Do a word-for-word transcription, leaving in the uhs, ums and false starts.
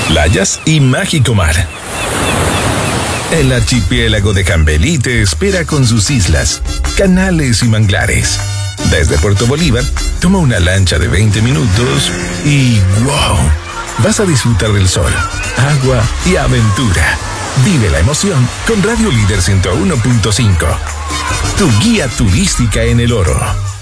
playas y mágico mar. El archipiélago de Cambelí te espera con sus islas, canales y manglares. Desde Puerto Bolívar, toma una lancha de veinte minutos y ¡wow! Vas a disfrutar del sol, agua y aventura. Vive la emoción con Radio Líder ciento uno punto cinco. Tu guía turística en el oro.